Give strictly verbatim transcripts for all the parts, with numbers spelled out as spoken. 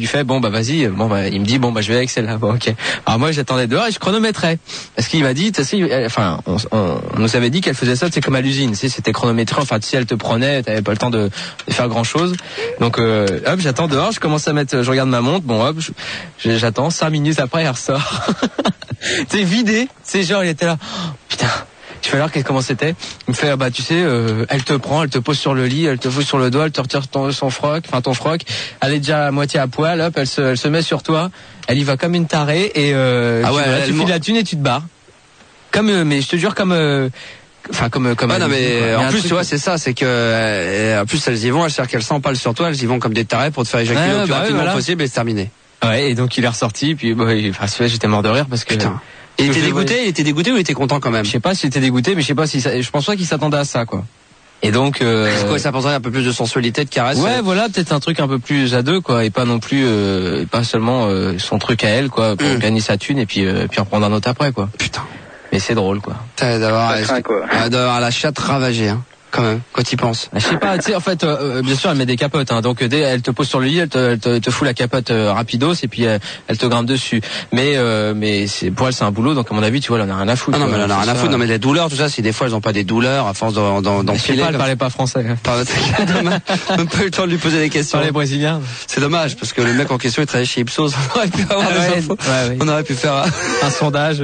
lui fais bon bah vas-y, bon bah il me dit bon bah je vais avec celle-là. Bon ok. Alors moi j'attendais dehors et je chronométrais parce qu'il m'a dit, tu sais, enfin on, on, on nous avait dit qu'elle faisait ça, c'est comme à l'usine, tu sais, c'était chronométré. Enfin tu sais, elle te prenait, t'avais pas le temps de, de faire grand chose. Donc euh, hop, j'attends dehors, je commence à mettre, je regarde ma montre, bon hop, je, j'attends cinq minutes après elle ressort. Tu sais vidé, c'est genre il était là. Oh, putain. Je fais alors comment c'était. Il me fait bah tu sais, euh, elle te prend, elle te pose sur le lit, elle te fout sur le doigt, elle te retire ton son froc, enfin ton froc. Elle est déjà à moitié à poil, hop, elle se, elle se met sur toi. Elle y va comme une tarée et euh, ah ouais, tu, elle, tu files la thune et tu te barres. Comme euh, mais je te jure comme euh, enfin comme comme. Ah non mais en plus tu vois c'est ça, c'est que euh, en plus elles y vont, elles cherchent qu'elles s'empalent sur toi, elles y vont comme des tarés pour te faire éjaculer ouais, le plus bah rapidement ouais, voilà. possible et c'est terminé. Ouais et donc il est ressorti puis bah, enfin, j'étais mort de rire parce que. Putain. Il était dégoûté, il était dégoûté ou il était content quand même? Je sais pas s'il était dégoûté, mais je sais pas si ça, je pense pas qu'il s'attendait à ça, quoi. Et donc, euh, c'est quoi, ça penserait un peu plus de sensualité, de caresse? Ouais, voilà, peut-être un truc un peu plus à deux, quoi, et pas non plus, euh, pas seulement euh, son truc à elle, quoi, pour mmh. gagner sa thune et puis, euh, puis en prendre un autre après, quoi. Putain. Mais c'est drôle, quoi. T'as d'avoir, d'avoir la chatte ravagée, hein. Quand même, quand tu y penses. Je sais pas, tu sais, en fait, euh, bien sûr, elle met des capotes, hein, donc dès elle te pose sur le lit, elle te, elle te, elle te fout la capote euh, rapidos et puis euh, elle te grimpe dessus. Mais euh, mais c'est pour elle c'est un boulot, donc à mon avis, tu vois, elle en a rien à foutre. Ah non, mais elle en a rien à foutre. Non, mais les douleurs, tout ça, si des fois elles ont pas des douleurs à force d'en d'en d'en filer. Elle parlait pas français. Hein. Pas, même pas eu le temps de lui poser des questions. Parlait brésilien. C'est dommage parce que le mec en question il travaillait chez Ipsos. On aurait pu avoir ah, des ouais, infos. Ouais, ouais. On aurait pu faire un, un sondage.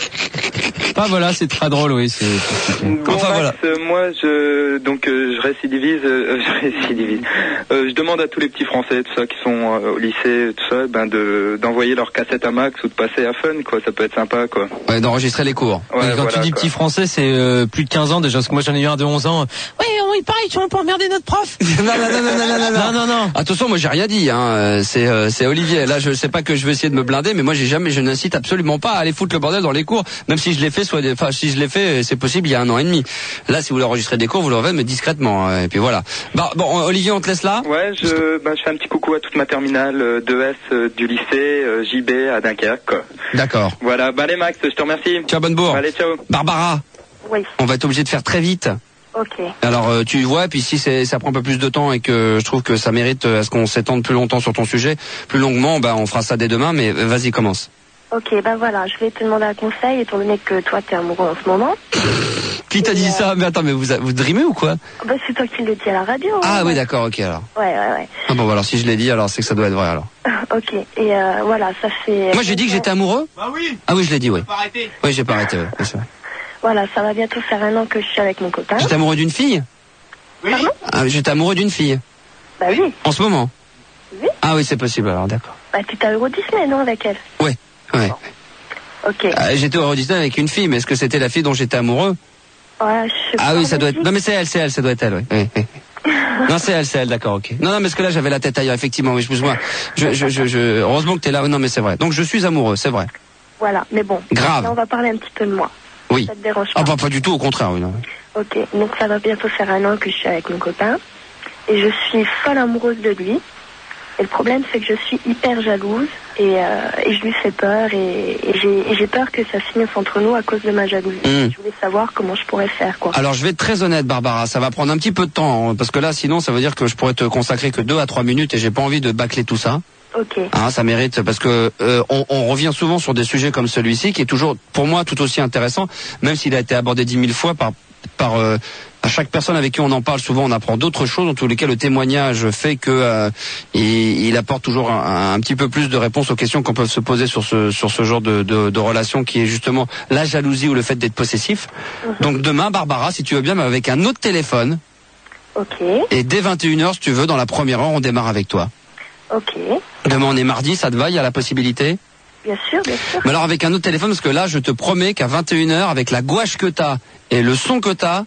Enfin voilà, c'est très drôle, oui. C'est, c'est bon, enfin Max, voilà. Euh, moi, je donc euh, je récidivise, euh, je récidivise. Euh, je demande à tous les petits Français, tout ça, qui sont euh, au lycée, tout ça, ben de d'envoyer leur cassette à Max ou de passer à Fun, quoi. Ça peut être sympa, quoi. Ouais, d'enregistrer les cours. Ouais, et quand voilà, tu dis quoi. petit Français, c'est euh, plus de quinze ans déjà. Parce que moi, j'en ai eu un de onze ans. Ouais, il paraît, tu vas pas emmerder notre prof. non, non, non, non, non, non, non, non, non. Attention, moi j'ai rien dit. Hein. C'est euh, c'est Olivier. Là, je sais pas que je vais essayer de me blinder, mais moi j'ai jamais, je n'incite absolument pas à aller foutre le bordel dans les cours, même si je l'ai fait, soit, enfin si je l'ai fait, c'est possible il y a un an et demi. Là, si vous voulez enregistrer des cours, vous le faites, mais discrètement. Hein. Et puis voilà. Bah, bon, Olivier, on te laisse là. Ouais, je, bah, je fais un petit coucou à toute ma terminale euh, deux S euh, du lycée euh, J B à Dunkerque. Quoi. D'accord. Voilà. Bah allez Max, je te remercie. Ciao Bonnebourg. Allez, ciao. Barbara. Oui. On va être obligé de faire très vite. Ok. Alors euh, tu vois, puis si c'est, ça prend un peu plus de temps et que je trouve que ça mérite euh, à ce qu'on s'étende plus longtemps sur ton sujet, plus longuement, bah on fera ça dès demain. Mais vas-y, commence. Ok, ben voilà, je vais te demander un conseil étant donné que toi t'es amoureux en ce moment. Qui t'a dit ça? Mais attends, mais vous vous dreamez ou quoi? Bah c'est toi qui le dis à la radio. Ah hein, oui, ouais. d'accord, ok alors. Ouais, ouais, ouais. Ah bon, alors si je l'ai dit, alors c'est que ça doit être vrai alors. Ok, et euh, voilà, ça fait... Moi j'ai dit que j'étais amoureux? Bah oui. Ah oui, je l'ai dit, oui. Pas arrêté. Oui, j'ai pas arrêté, oui. Oui, c'est vrai. Voilà, ça va bientôt faire un an que je suis avec mon copain. J'étais amoureux d'une fille? Oui. Pardon? Ah, j'étais amoureux d'une fille. Bah oui. En ce moment? Oui. Ah oui, c'est possible alors, d'accord. Bah t'étais à Euro Disney, non, avec elle? Ouais, ouais. Bon. Ok. Ah, j'étais au Euro Disney avec une fille, mais est-ce que c'était la fille dont j'étais amoureux? Ouais, je sais Ah pas, oui, ça doit être... musique. Non mais c'est elle, c'est elle, ça doit être elle, oui. oui, oui. Non, c'est elle, c'est elle, d'accord, ok. Non, non, mais parce que là, j'avais la tête ailleurs, effectivement, oui, excuse-moi. Je, je, je, je, heureusement que t'es là, non, mais c'est vrai. Donc, je suis amoureux, c'est vrai. Voilà, mais bon. Grave. Là, on va parler un petit peu de moi. Oui. Ça te dérange pas? Ah, bah, pas du tout, au contraire, oui, non. Ok, donc ça va bientôt faire un an que je suis avec mon copain. Et je suis folle amoureuse de lui. Et le problème, c'est que je suis hyper jalouse. Et, euh, et je lui fais peur. Et, et j'ai, et j'ai peur que ça finisse entre nous à cause de ma jalousie. Mmh. Je voulais savoir comment je pourrais faire, quoi. Alors, je vais être très honnête, Barbara. Ça va prendre un petit peu de temps. Hein, parce que là, sinon, ça veut dire que je pourrais te consacrer que deux à trois minutes. Et j'ai pas envie de bâcler tout ça. Ok. Hein, ça mérite, parce que euh, on, on revient souvent sur des sujets comme celui-ci, qui est toujours, pour moi, tout aussi intéressant, même s'il a été abordé dix mille fois par, par euh, à chaque personne avec qui on en parle. Souvent, on apprend d'autres choses. En tous les cas, le témoignage fait que euh, il, il apporte toujours un, un petit peu plus de réponses aux questions qu'on peut se poser sur ce sur ce genre de, de, de relation, qui est justement la jalousie ou le fait d'être possessif. Mm-hmm. Donc demain, Barbara, si tu veux bien, mais avec un autre téléphone. Ok. Et dès vingt et une heures, si tu veux, dans la première heure, on démarre avec toi. Ok. Demain on est mardi, ça te va? Il y a la possibilité? Bien sûr, bien sûr. Mais alors avec un autre téléphone, parce que là je te promets qu'à vingt et une heures, avec la gouache que t'as et le son que t'as,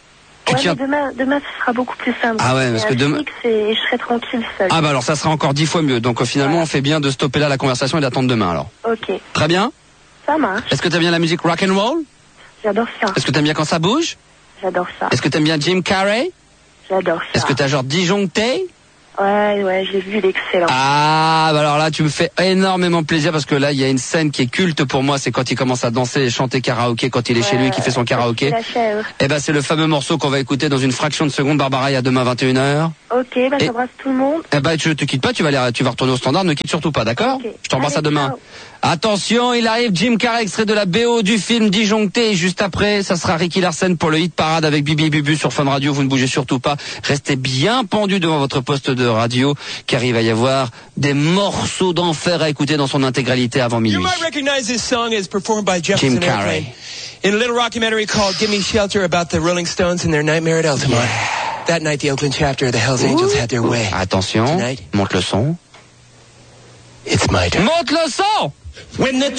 tu ouais, tiens... mais demain, demain, ce sera beaucoup plus simple. Ah ouais, parce que demain... Et je serai tranquille seule. Ah bah alors ça sera encore dix fois mieux. Donc finalement voilà. On fait bien de stopper là la conversation et d'attendre demain alors. Ok. Très bien. Ça marche. Est-ce que t'aimes bien la musique rock and roll? J'adore ça. Est-ce que t'aimes bien quand ça bouge? J'adore ça. Est-ce que t'aimes bien Jim Carrey? J'adore ça. Est-ce que t'as genre disjoncté? Ouais, ouais, j'ai vu, il est excellent. Ah, bah alors là, tu me fais énormément plaisir parce que là, il y a une scène qui est culte pour moi, c'est quand il commence à danser et chanter karaoké quand il est ouais, chez lui, qui fait son karaoké. Et ben, c'est le fameux morceau qu'on va écouter dans une fraction de seconde. Barbara, il y a demain vingt et une heures. Ok, bah et... j'embrasse tout le monde. Eh ben, je te quitte pas, tu vas aller, tu vas retourner au standard, ne quitte surtout pas, d'accord? Okay. Je t'embrasse à demain. Ciao. Attention, il arrive Jim Carrey, extrait de la B O du film Disjoncté. Et juste après, ça sera Ricky Larsen pour le hit parade avec Bibi et Bubu sur Fun Radio. Vous ne bougez surtout pas. Restez bien pendus devant votre poste de radio, car il va y avoir des morceaux d'enfer à écouter dans son intégralité avant minuit. You might recognize this song as performed by Jefferson Jim Carrey. in a little documentary called Give Me Shelter about the Rolling Stones and their nightmare at Altamont. Yeah. That night, the Oakland chapter of the Hells Angels Ooh. had their way. Attention, Tonight, monte le son. It's my turn. Monte le son! When the